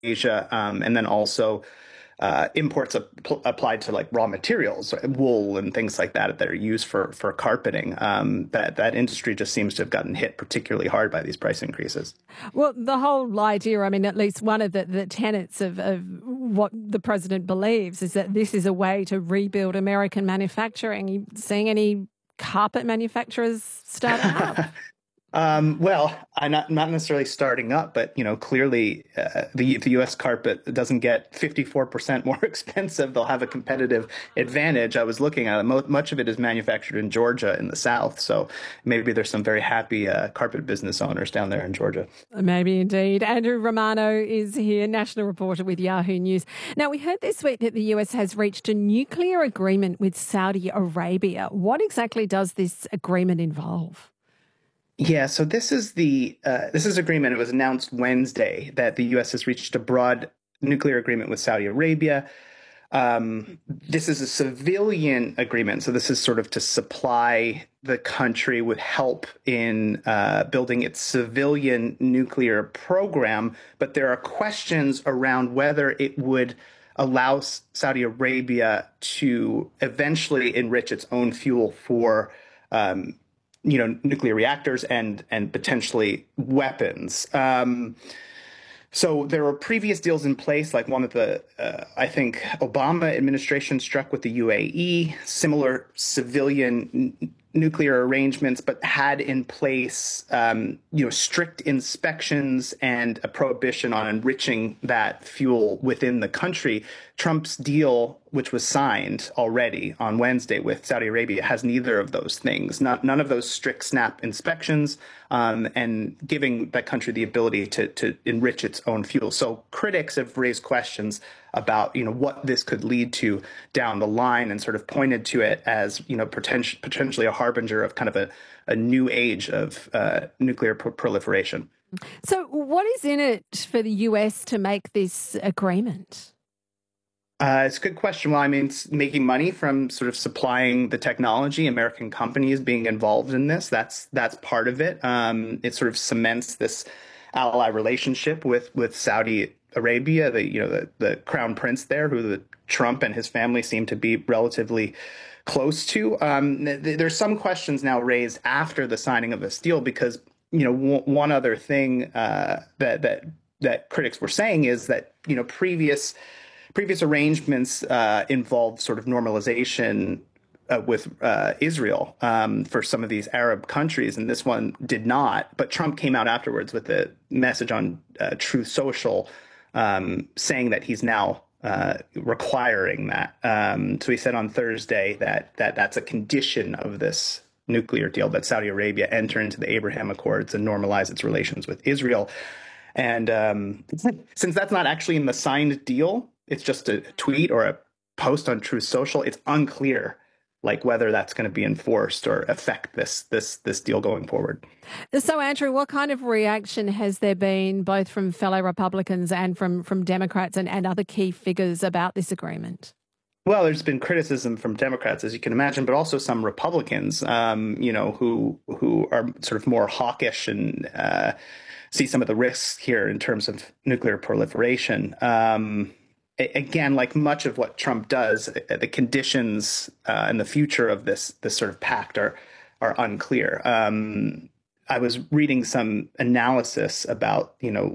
Asia, and then also imports applied to like raw materials, wool and things like that are used for carpeting. That industry just seems to have gotten hit particularly hard by these price increases. Well, the whole idea, I mean, at least one of the tenets of what the president believes is that this is a way to rebuild American manufacturing. You seeing any carpet manufacturers starting up? Well, I'm not necessarily starting up, but clearly the U.S. carpet doesn't get 54% more expensive. They'll have a competitive advantage. I was looking at it. Much of it is manufactured in Georgia in the South, so maybe there's some very happy carpet business owners down there in Georgia. Maybe indeed. Andrew Romano is here, national reporter with Yahoo News. Now, we heard this week that the U.S. has reached a nuclear agreement with Saudi Arabia. What exactly does this agreement involve? Yeah, so this is agreement. It was announced Wednesday that the U.S. has reached a broad nuclear agreement with Saudi Arabia. This is a civilian agreement, so this is sort of to supply the country with help in building its civilian nuclear program. But there are questions around whether it would allow Saudi Arabia to eventually enrich its own fuel for nuclear reactors and potentially weapons. So there were previous deals in place, like one of the, I think, Obama administration struck with the UAE, similar civilian nuclear arrangements, but had in place, strict inspections and a prohibition on enriching that fuel within the country. Trump's deal, which was signed already on Wednesday with Saudi Arabia, has neither of those things. None of those strict snap inspections, and giving that country the ability to enrich its own fuel. So critics have raised questions about what this could lead to down the line, and sort of pointed to it as potentially a harbinger of kind of a new age of nuclear proliferation. So what is in it for the US to make this agreement? It's a good question. Well, I mean, it's making money from sort of supplying the technology, American companies being involved in this. That's part of it. It sort of cements this ally relationship with Saudi Arabia, the crown prince there, who Trump and his family seem to be relatively close to. There's some questions now raised after the signing of this deal, because one other thing that critics were saying is that previous arrangements involved sort of normalization with Israel for some of these Arab countries, and this one did not. But Trump came out afterwards with a message on Truth Social, saying that he's now requiring that. So he said on Thursday that's a condition of this nuclear deal, that Saudi Arabia enter into the Abraham Accords and normalize its relations with Israel. And since that's not actually in the signed deal, it's just a tweet or a post on Truth Social, it's unclear whether that's going to be enforced or affect this deal going forward. So, Andrew, what kind of reaction has there been both from fellow Republicans and from Democrats and other key figures about this agreement? Well, there's been criticism from Democrats, as you can imagine, but also some Republicans, who are sort of more hawkish and see some of the risks here in terms of nuclear proliferation. Again, like much of what Trump does, the conditions and the future of this sort of pact are unclear. I was reading some analysis about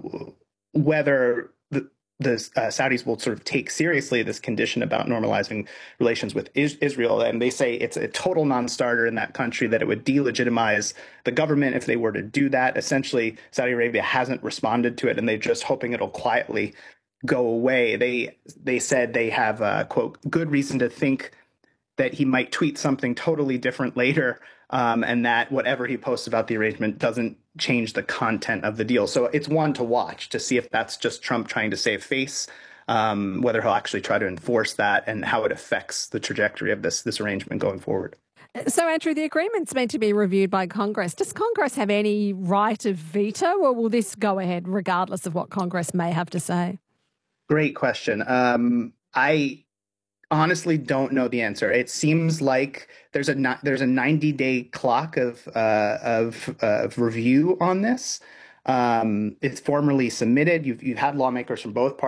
whether the Saudis will sort of take seriously this condition about normalizing relations with Israel, and they say it's a total non-starter in that country, that it would delegitimize the government if they were to do that. Essentially, Saudi Arabia hasn't responded to it, and they're just hoping it'll quietly go away. They said they have, quote, good reason to think that he might tweet something totally different later, and that whatever he posts about the arrangement doesn't change the content of the deal. So it's one to watch to see if that's just Trump trying to save face, whether he'll actually try to enforce that, and how it affects the trajectory of this arrangement going forward. So, Andrew, the agreement's meant to be reviewed by Congress. Does Congress have any right of veto, or will this go ahead regardless of what Congress may have to say? Great question. I honestly don't know the answer. It seems like there's a 90-day clock of review on this. It's formally submitted. You've had lawmakers from both parties